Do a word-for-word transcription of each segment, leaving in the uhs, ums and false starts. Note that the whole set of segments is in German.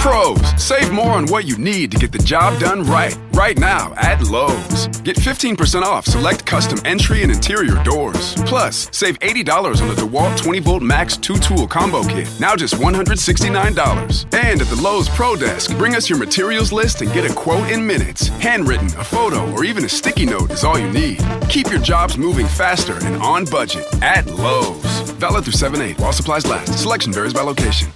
Pros, save more on what you need to get the job done right. Right now at Lowe's. Get fifteen percent off select custom entry and interior doors. Plus, save eighty dollars on the DeWalt twenty volt Max two tool combo kit. Now just one hundred sixty-nine dollars. And at the Lowe's Pro Desk, bring us your materials list and get a quote in minutes. Handwritten, a photo, or even a sticky note is all you need. Keep your jobs moving faster and on budget at Lowe's. Valid through seven eight while supplies last. Selection varies by location.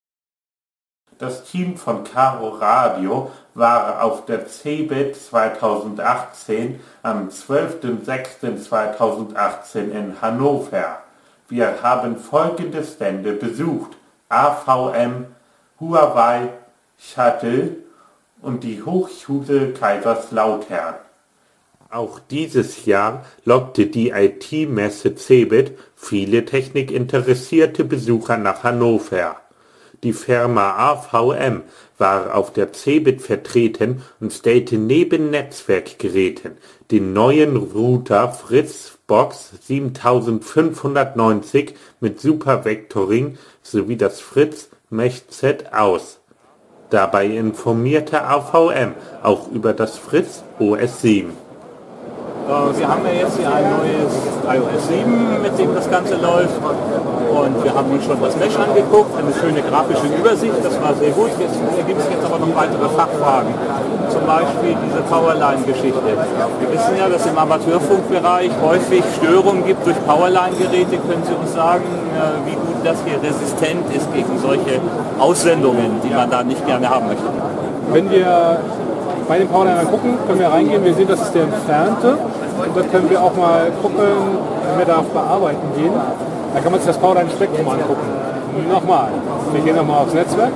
Das Team von Caro Radio war auf der CeBIT zweitausendachtzehn am zwölften sechsten zweitausendachtzehn in Hannover. Wir haben folgende Stände besucht: A V M, Huawei, Shuttle und die Hochschule Kaiserslautern. Auch dieses Jahr lockte die I T-Messe CeBIT viele technikinteressierte Besucher nach Hannover. Die Firma A V M war auf der CeBIT vertreten und stellte neben Netzwerkgeräten den neuen Router Fritzbox siebentausendfünfhundertneunzig mit Super-Vectoring sowie das Fritz Mesh Z aus. Dabei informierte A V M auch über das Fritz O S sieben. Wir haben ja jetzt hier ein neues i O S sieben, mit dem das Ganze läuft, und wir haben uns schon das Mesh angeguckt, eine schöne grafische Übersicht, das war sehr gut. Jetzt gibt es jetzt aber noch weitere Fachfragen, zum Beispiel diese Powerline-Geschichte. Wir wissen ja, dass es im Amateurfunkbereich häufig Störungen gibt durch Powerline-Geräte. Können Sie uns sagen, wie gut das hier resistent ist gegen solche Aussendungen, die man da nicht gerne haben möchte? Wenn wir bei den Powerline gucken, können wir reingehen, wir sehen, das ist der entfernte, und dann können wir auch mal gucken, wenn wir da auf Bearbeiten gehen, dann kann man sich das Powerline-Spektrum angucken. Nochmal, wir gehen nochmal aufs Netzwerk,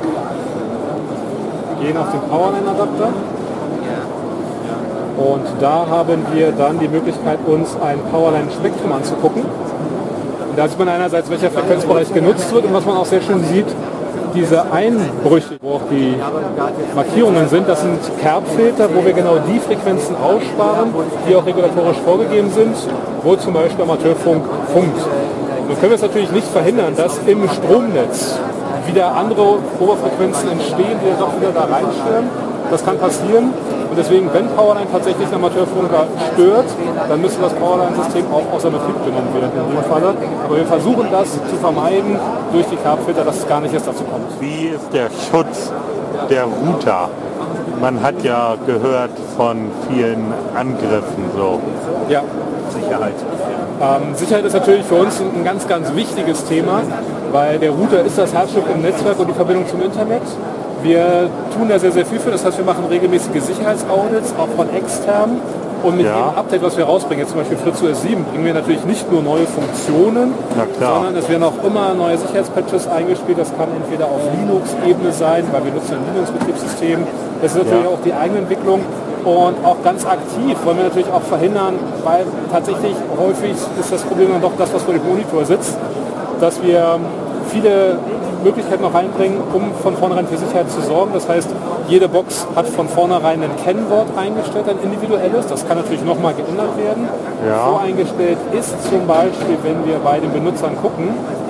gehen auf den Powerline-Adapter, und da haben wir dann die Möglichkeit, uns ein Powerline-Spektrum anzugucken. Und da sieht man einerseits, welcher Frequenzbereich genutzt wird, und was man auch sehr schön sieht, diese Einbrüche, wo auch die Markierungen sind, das sind Kerbfilter, wo wir genau die Frequenzen aussparen, die auch regulatorisch vorgegeben sind, wo zum Beispiel Amateurfunk funkt. Nun können wir es natürlich nicht verhindern, dass im Stromnetz wieder andere Oberfrequenzen entstehen, die doch wieder da reinstören. Das kann passieren. Und deswegen, wenn Powerline tatsächlich einen Amateurfunker stört, dann müsste das Powerline-System auch außer Betrieb genommen werden in dem Falle. Aber wir versuchen das zu vermeiden durch die Kerbfilter, dass es gar nicht erst dazu kommt. Wie ist der Schutz der Router? Man hat ja gehört von vielen Angriffen so. Ja, Sicherheit. Ähm, Sicherheit ist natürlich für uns ein ganz, ganz wichtiges Thema, weil der Router ist das Herzstück im Netzwerk und die Verbindung zum Internet. Wir tun da sehr, sehr viel für. Das heißt, wir machen regelmäßige Sicherheitsaudits, auch von extern. Und mit ja. jedem Update, was wir rausbringen, jetzt zum Beispiel Fritz O S sieben, bringen wir natürlich nicht nur neue Funktionen, sondern es werden auch immer neue Sicherheitspatches eingespielt. Das kann entweder auf Linux-Ebene sein, weil wir nutzen ein Linux-Betriebssystem. Das ist natürlich ja. auch die Eigenentwicklung. Und auch ganz aktiv wollen wir natürlich auch verhindern, weil tatsächlich häufig ist das Problem dann doch das, was vor dem Monitor sitzt, dass wir viele Möglichkeiten noch reinbringen, um von vornherein für Sicherheit zu sorgen. Das heißt, jede Box hat von vornherein ein Kennwort eingestellt, ein individuelles. Das kann natürlich nochmal geändert werden. Ja. Voreingestellt ist zum Beispiel, wenn wir bei den Benutzern gucken,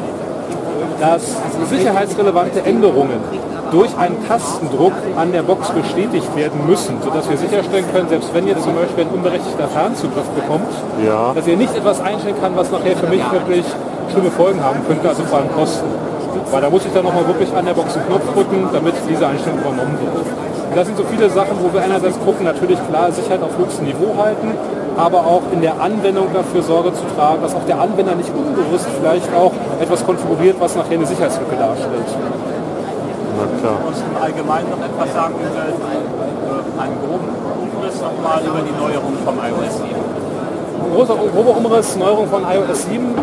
dass sicherheitsrelevante Änderungen durch einen Tastendruck an der Box bestätigt werden müssen, sodass wir sicherstellen können, selbst wenn ihr zum Beispiel ein unberechtigter Fernzugriff bekommt, ja. dass ihr nicht etwas einstellen kann, was nachher für mich wirklich schlimme Folgen haben könnte, also vor allem Kosten. Weil da muss ich dann nochmal wirklich an der Box einen Knopf drücken, damit diese Einstellung übernommen wird. Und das sind so viele Sachen, wo wir einerseits gucken, natürlich klar Sicherheit auf höchstem Niveau halten, aber auch in der Anwendung dafür Sorge zu tragen, dass auch der Anwender nicht unbewusst vielleicht auch etwas konfiguriert, was nachher eine Sicherheitslücke darstellt. Na klar. Und im Allgemeinen noch etwas sagen über einen groben Umriss nochmal über die Neuerung vom i O S sieben. Ein großer, grober Umriss, Neuerung von i O S sieben.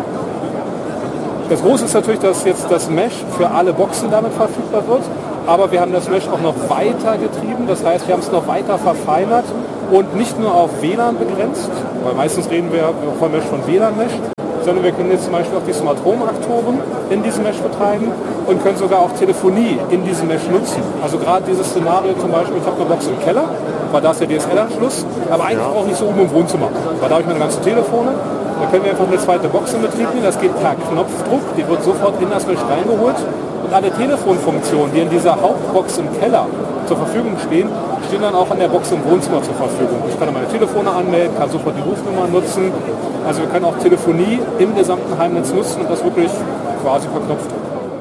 Das Große ist natürlich, dass jetzt das Mesh für alle Boxen damit verfügbar wird, aber wir haben das Mesh auch noch weiter getrieben, das heißt, wir haben es noch weiter verfeinert und nicht nur auf W L A N begrenzt, weil meistens reden wir von Mesh von W L A N-Mesh, sondern wir können jetzt zum Beispiel auch die Smart Home Aktoren in diesem Mesh betreiben und können sogar auch Telefonie in diesem Mesh nutzen. Also gerade dieses Szenario zum Beispiel, ich habe eine Box im Keller, weil da ist der D S L-Anschluss, aber eigentlich ja. auch nicht so oben im Wohnzimmer, weil da habe ich meine ganzen Telefone. Da können wir einfach eine zweite Box in Betrieb nehmen, das geht per Knopfdruck, die wird sofort in das Mesh reingeholt und alle Telefonfunktionen, die in dieser Hauptbox im Keller zur Verfügung stehen, stehen dann auch an der Box im Wohnzimmer zur Verfügung. Ich kann meine Telefone anmelden, kann sofort die Rufnummer nutzen. Also wir können auch Telefonie im gesamten Heimnetz nutzen und das wirklich quasi per Knopfdruck.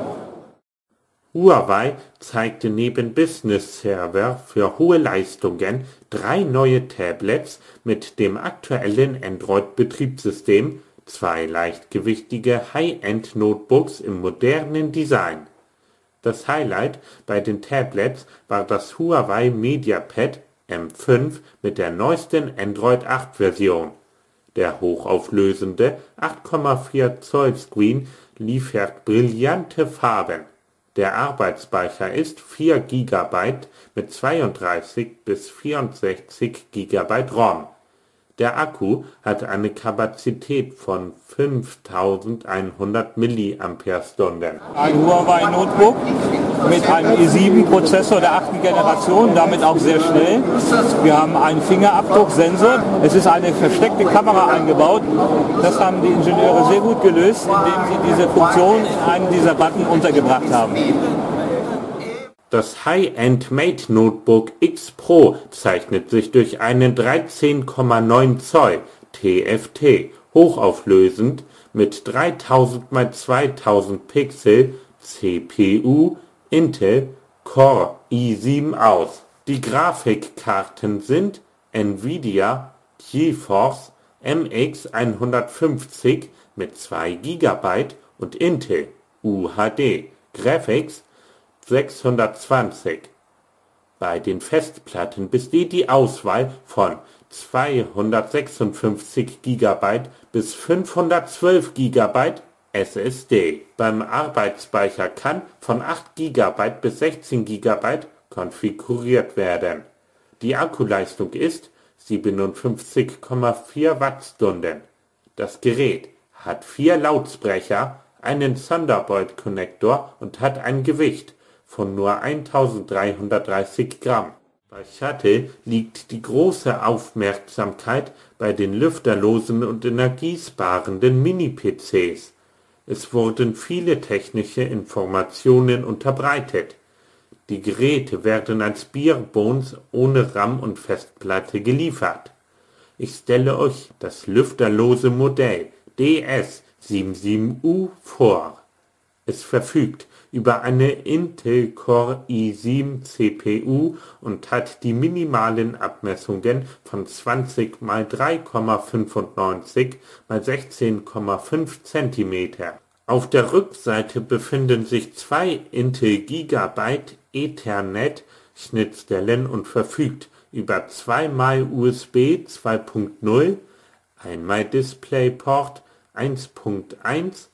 Huawei zeigte neben Business Server für hohe Leistungen drei neue Tablets mit dem aktuellen Android-Betriebssystem, zwei leichtgewichtige High-End-Notebooks im modernen Design. Das Highlight bei den Tablets war das Huawei MediaPad M fünf mit der neuesten Android acht Version. Der hochauflösende acht Komma vier Zoll Screen liefert brillante Farben. Der Arbeitsspeicher ist vier Gigabyte mit zweiunddreißig bis vierundsechzig Gigabyte ROM. Der Akku hat eine Kapazität von fünftausendeinhundert Milliampere-Stunden. Ein Huawei Notebook mit einem i sieben Prozessor der achten Generation, damit auch sehr schnell. Wir haben einen Fingerabdrucksensor. Es ist eine versteckte Kamera eingebaut. Das haben die Ingenieure sehr gut gelöst, indem sie diese Funktion in einem dieser Button untergebracht haben. Das High-End Mate Notebook X Pro zeichnet sich durch einen dreizehn Komma neun Zoll T F T hochauflösend mit dreitausend mal zweitausend Pixel C P U Intel Core i sieben aus. Die Grafikkarten sind Nvidia GeForce M X hundertfünfzig mit zwei Gigabyte und Intel U H D Graphics sechshundertzwanzig. Bei den Festplatten besteht die Auswahl von zweihundertsechsundfünfzig Gigabyte bis fünfhundertzwölf Gigabyte S S D. Beim Arbeitsspeicher kann von acht Gigabyte bis sechzehn Gigabyte konfiguriert werden. Die Akkuleistung ist siebenundfünfzig Komma vier Wattstunden. Das Gerät hat vier Lautsprecher, einen Thunderbolt-Konnektor und hat ein Gewicht von nur eintausenddreihundertdreißig Gramm. Bei Shuttle liegt die große Aufmerksamkeit bei den lüfterlosen und energiesparenden Mini-P Cs. Es wurden viele technische Informationen unterbreitet. Die Geräte werden als Beerbones ohne RAM und Festplatte geliefert. Ich stelle euch das lüfterlose Modell D S siebenundsiebzig U vor. Es verfügt über eine Intel Core i sieben C P U und hat die minimalen Abmessungen von zwanzig mal drei Komma fünfundneunzig mal sechzehn Komma fünf Zentimeter. Auf der Rückseite befinden sich zwei Intel Gigabyte Ethernet Schnittstellen und verfügt über zweimal U S B zwei Punkt null, einmal DisplayPort eins Punkt eins,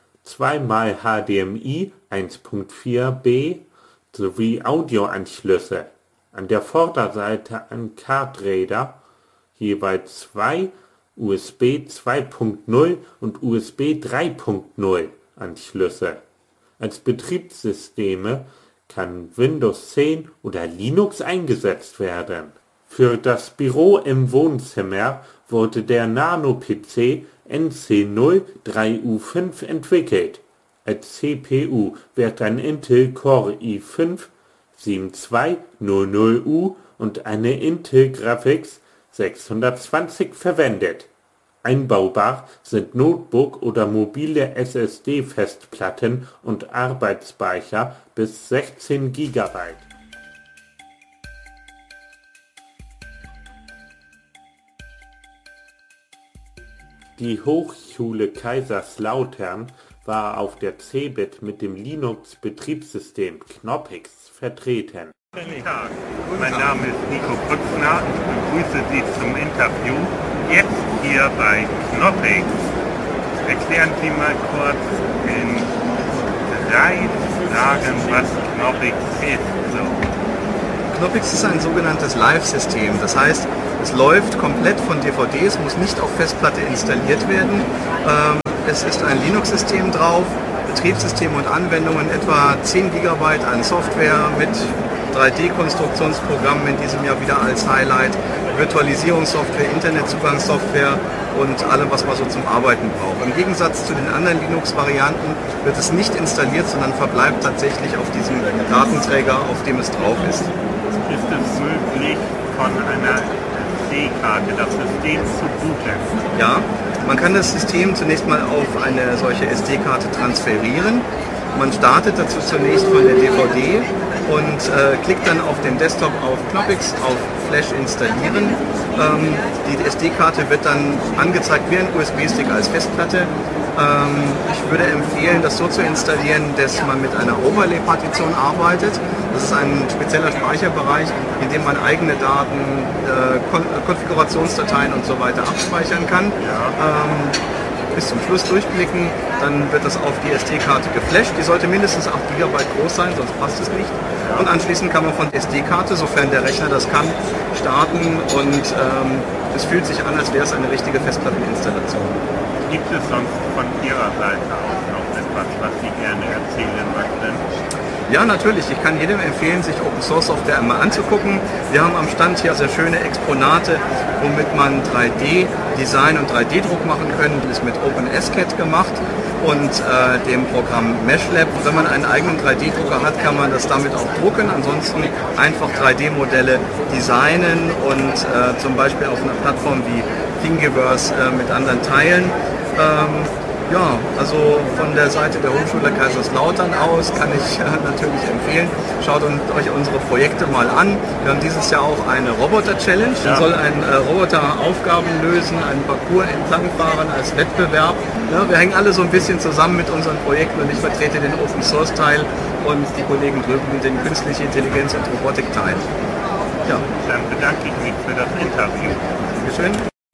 zweimal H D M I eins Punkt vier B sowie Audioanschlüsse. An der Vorderseite ein Karträder, jeweils zwei U S B zwei Punkt null und U S B drei Punkt null Anschlüsse. Als Betriebssysteme kann Windows zehn oder Linux eingesetzt werden. Für das Büro im Wohnzimmer wurde der Nano-P C N C null drei U fünf entwickelt. Als C P U wird ein Intel Core i fünf zweiundsiebzig null null U und eine Intel Graphics sechshundertzwanzig verwendet. Einbaubar sind Notebook oder mobile S S D-Festplatten und Arbeitsspeicher bis sechzehn Gigabyte. Die Hochschule Kaiserslautern war auf der CeBIT mit dem Linux-Betriebssystem Knoppix vertreten. Guten Tag, mein Name ist Nico Brückner, ich begrüße Sie zum Interview, jetzt hier bei Knoppix. Erklären Sie mal kurz in drei Fragen, was Knoppix ist. So. Knoppix ist ein sogenanntes Live-System, das heißt, es läuft komplett von D V Ds, muss nicht auf Festplatte installiert werden. Ähm, es ist ein Linux-System drauf, Betriebssystem und Anwendungen, etwa zehn Gigabyte an Software mit drei D-Konstruktionsprogramm in diesem Jahr wieder als Highlight, Virtualisierungssoftware, Internetzugangssoftware und allem, was man so zum Arbeiten braucht. Im Gegensatz zu den anderen Linux-Varianten wird es nicht installiert, sondern verbleibt tatsächlich auf diesem Datenträger, auf dem es drauf ist. Ist es möglich, von einer S D-Karte das System zu booten? Ja, man kann das System zunächst mal auf eine solche S D-Karte transferieren. Man startet dazu zunächst von der D V D und äh, klickt dann auf dem Desktop auf Knoppix, auf Flash installieren. Ähm, die S D-Karte wird dann angezeigt wie ein U S B-Stick als Festplatte. Ähm, ich würde empfehlen, das so zu installieren, dass man mit einer Overlay-Partition arbeitet. Das ist ein spezieller Speicherbereich, in dem man eigene Daten, äh, Kon Konfigurationsdateien und so weiter abspeichern kann. Ähm, bis zum Schluss durchklicken, dann wird das auf die S D-Karte geflasht. Die sollte mindestens acht Gigabyte groß sein, sonst passt es nicht. Und anschließend kann man von der S D-Karte, sofern der Rechner das kann, starten und ähm, es fühlt sich an, als wäre es eine richtige Festplatteninstallation. Gibt es sonst von Ihrer Seite aus noch etwas, was Sie gerne erzählen möchten? Ja, natürlich. Ich kann jedem empfehlen, sich Open Source Software einmal anzugucken. Wir haben am Stand hier sehr schöne Exponate, womit man drei D-Design und drei D-Druck machen kann. Das ist mit OpenSCAD gemacht und äh, dem Programm MeshLab. Wenn man einen eigenen drei D-Drucker hat, kann man das damit auch drucken. Ansonsten einfach drei D-Modelle designen und äh, zum Beispiel auf einer Plattform wie Thingiverse äh, mit anderen teilen. Ähm, Ja, also von der Seite der Hochschule Kaiserslautern aus kann ich äh, natürlich empfehlen, schaut und euch unsere Projekte mal an. Wir haben dieses Jahr auch eine Roboter-Challenge, da ja. soll ein äh, Roboter Aufgaben lösen, einen Parcours entlangfahren als Wettbewerb. Ja, wir hängen alle so ein bisschen zusammen mit unseren Projekten und ich vertrete den Open-Source-Teil und die Kollegen drüben den künstliche Intelligenz- und Robotik-Teil. Ja. Dann bedanke ich mich für das Interview. Dankeschön.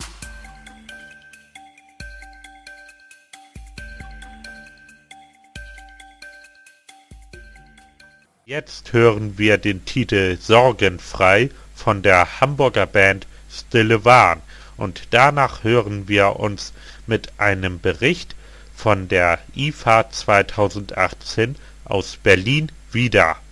Jetzt hören wir den Titel Sorgenfrei von der Hamburger Band Stille Wahn und danach hören wir uns mit einem Bericht von der I F A zweitausendachtzehn aus Berlin wieder.